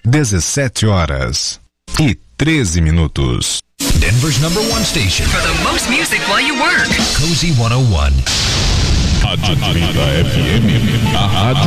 17h13. Denver's #1 station for the most music while you work. Cozy 101. Atlanta FM, a rádio